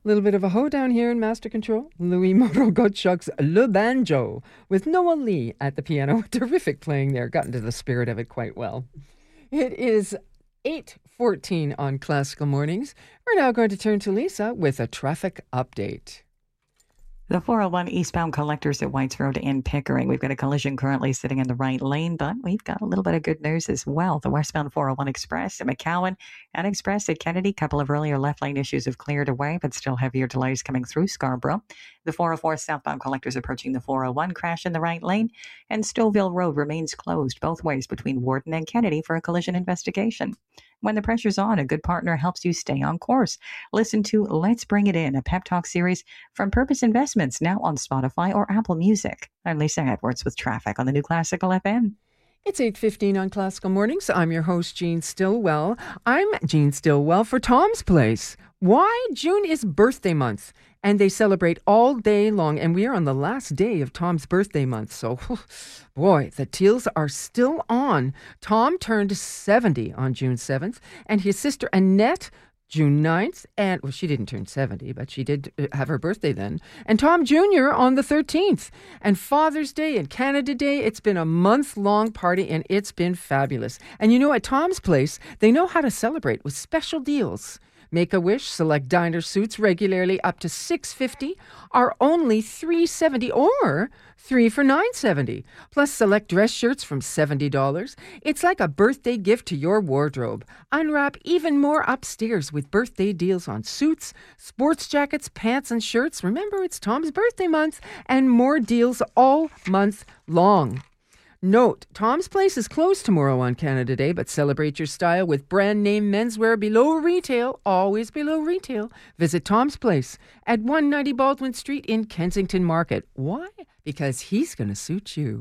little bit of a hoedown here in Master Control. Louis Moto Gottschalk's Le Banjo with Noah Lee at the piano. Terrific playing there. Got into the spirit of it quite well. It is 8:14 on Classical Mornings. We're now going to turn to Lisa with a traffic update. The 401 eastbound collectors at Whites Road in Pickering. We've got a collision currently sitting in the right lane, but we've got a little bit of good news as well. The westbound 401 Express at McCowan and Express at Kennedy. Couple of earlier left lane issues have cleared away, but still heavier delays coming through Scarborough. The 404 southbound collectors approaching the 401 crash in the right lane, and Stouffville Road remains closed both ways between Warden and Kennedy for a collision investigation. When the pressure's on, a good partner helps you stay on course. Listen to Let's Bring It In, a pep talk series from Purpose Investments, now on Spotify or Apple Music. I'm Lisa Edwards with traffic on the New Classical FM. It's 8:15 on Classical Mornings. I'm your host, Jean Stillwell. I'm Jean Stillwell for Tom's Place. Why? June is birthday month, and they celebrate all day long, and we are on the last day of Tom's birthday month, so boy, the deals are still on. Tom turned 70 on June 7th, and his sister Annette June 9th, and well, she didn't turn 70, but she did have her birthday then. And Tom Jr. on the 13th. And Father's Day and Canada Day, it's been a month-long party, and it's been fabulous. And you know, at Tom's Place, they know how to celebrate with special deals. Make-A-Wish select diner suits regularly up to $650 are only $370 or 3 for $970. Plus select dress shirts from $70. It's like a birthday gift to your wardrobe. Unwrap even more upstairs with birthday deals on suits, sports jackets, pants, and shirts. Remember, it's Tom's birthday month, and more deals all month long. Note, Tom's Place is closed tomorrow on Canada Day, but celebrate your style with brand name menswear below retail, always below retail. Visit Tom's Place at 190 Baldwin Street in Kensington Market. Why? Because he's going to suit you.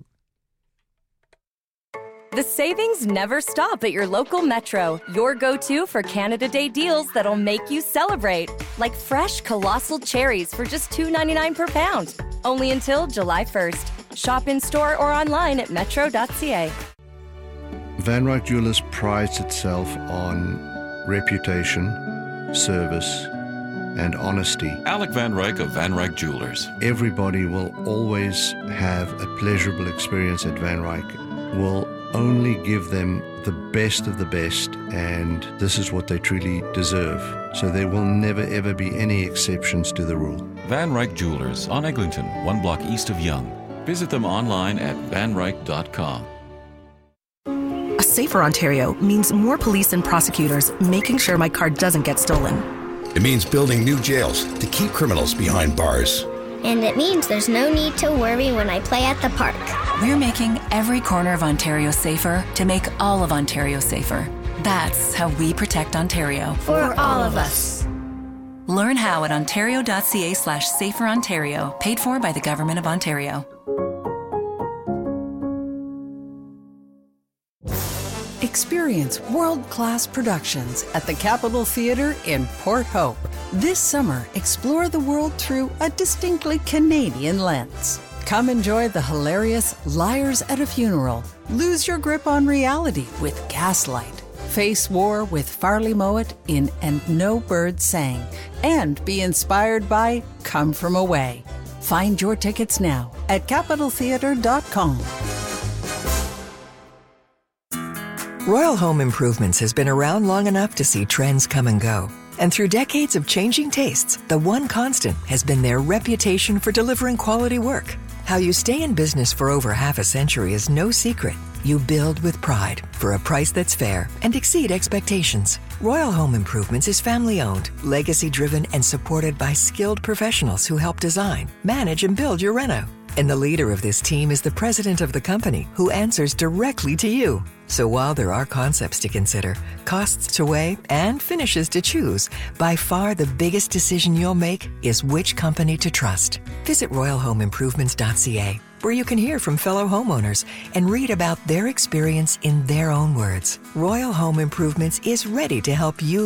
The savings never stop at your local Metro. Your go-to for Canada Day deals that'll make you celebrate. Like fresh colossal cherries for just $2.99 per pound. Only until July 1st. Shop in-store or online at metro.ca. Van Ryck Jewelers prides itself on reputation, service, and honesty. Alec Van Ryck of Van Ryck Jewelers. Everybody will always have a pleasurable experience at Van Ryck. We'll only give them the best of the best, and this is what they truly deserve. So there will never ever be any exceptions to the rule. Van Ryck Jewelers on Eglinton, 1 block east of Yonge. Visit them online at vanryck.com. A safer Ontario means more police and prosecutors making sure my car doesn't get stolen. It means building new jails to keep criminals behind bars. And it means there's no need to worry when I play at the park. We're making every corner of Ontario safer to make all of Ontario safer. That's how we protect Ontario. For all of us. Learn how at ontario.ca/saferontario, paid for by the Government of Ontario. Experience world-class productions at the Capitol Theatre in Port Hope. This summer, explore the world through a distinctly Canadian lens. Come enjoy the hilarious Liars at a Funeral. Lose your grip on reality with Gaslight. Face war with Farley Mowat in And No Bird Sang. And be inspired by Come From Away. Find your tickets now at capitaltheatre.com. Royal Home Improvements has been around long enough to see trends come and go. And through decades of changing tastes, the one constant has been their reputation for delivering quality work. How you stay in business for over half a century is no secret. You build with pride for a price that's fair and exceed expectations. Royal Home Improvements is family-owned, legacy-driven, and supported by skilled professionals who help design, manage, and build your reno. And the leader of this team is the president of the company, who answers directly to you. So while there are concepts to consider, costs to weigh, and finishes to choose, by far the biggest decision you'll make is which company to trust. Visit royalhomeimprovements.ca, where you can hear from fellow homeowners and read about their experience in their own words. Royal Home Improvements is ready to help you